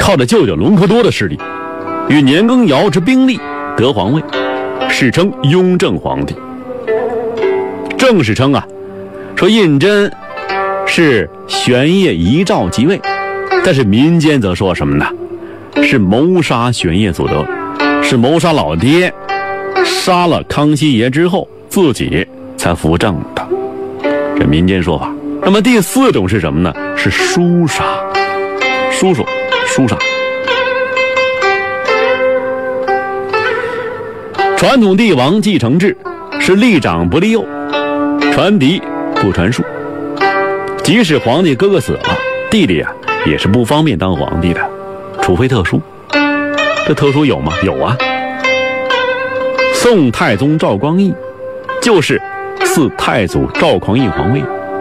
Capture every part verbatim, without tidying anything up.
靠着舅舅隆科多的势力，与年羹尧之兵力得皇位，史称雍正皇帝。正史称啊，说胤禛是玄烨遗诏即位，但是民间则说什么呢？是谋杀玄烨所得，是谋杀老爹，杀了康熙爷之后自己才扶正的，这民间说法。那么第四种是什么呢？是叔杀，叔叔叔杀。传统帝王继承制是立长不立幼，传嫡不传庶，即使皇帝哥哥死了，弟弟啊也是不方便当皇帝的，除非特殊。这特殊有吗？有啊。宋太宗赵光义就是嗣太祖赵匡胤皇位。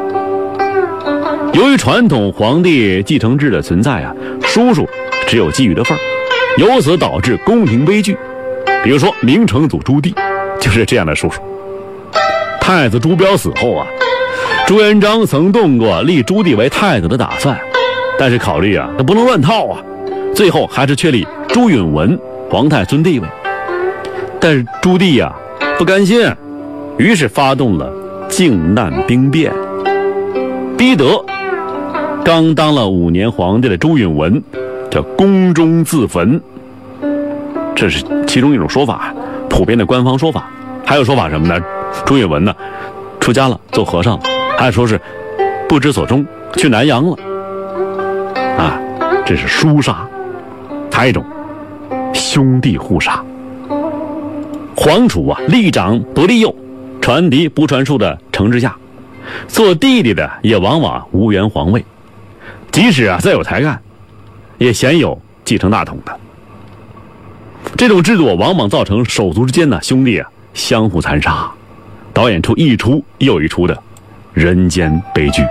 由于传统皇帝继承制的存在啊，叔叔只有觊觎的份儿，由此导致宫廷悲剧。比如说明成祖朱棣就是这样的叔叔。太子朱标死后啊，朱元璋曾动过立朱棣为太子的打算，但是考虑啊，那不能乱套啊，最后还是确立朱允文皇太孙地位。但是朱棣啊不甘心，于是发动了靖难兵变，逼得刚当了五年皇帝的朱允文叫宫中自焚。这是其中一种说法，普遍的官方说法。还有说法什么呢？朱允文呢出家了，做和尚了，还有说是不知所终，去南洋了啊，这是叔杀。还有一种兄弟互杀。皇储啊立长不立幼，传嫡不传庶的承之下，做弟弟的也往往无缘皇位，即使啊再有才干，也鲜有继承大统的。这种制度往往造成手足之间的兄弟啊相互残杀，导演出一出又一出的人间悲剧。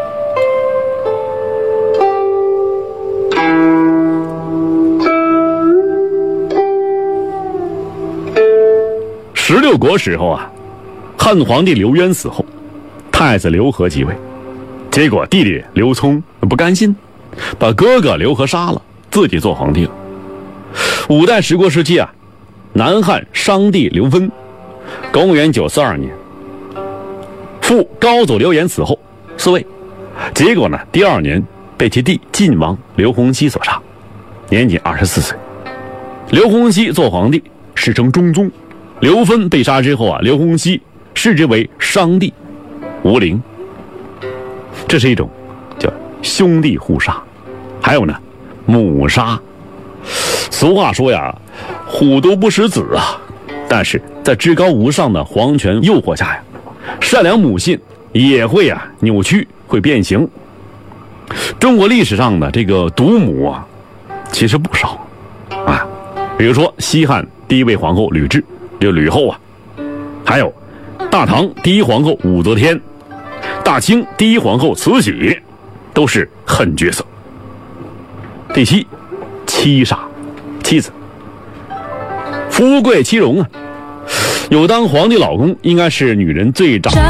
十六国时候啊，汉皇帝刘渊死后，太子刘和即位，结果弟弟刘聪不甘心，把哥哥刘和杀了，自己做皇帝了。五代十国时期啊，南汉商帝刘芬，公元九四二年，父高祖刘演死后嗣位，结果呢，第二年被其弟晋王刘洪熙所杀，年仅二十四岁。刘洪熙做皇帝，史称中宗。刘芬被杀之后啊，刘洪熙视之为商帝，无陵。这是一种叫兄弟互杀。还有呢，母杀。俗话说呀，虎毒不食子啊，但是在至高无上的皇权诱惑下呀，善良母性也会啊扭曲，会变形。中国历史上的这个毒母啊，其实不少啊，比如说西汉第一位皇后吕雉，就吕后啊，还有大唐第一皇后武则天，大清第一皇后慈禧，都是狠角色。第七，妻杀，妻子。夫贵妻荣啊，有当皇帝老公应该是女人最长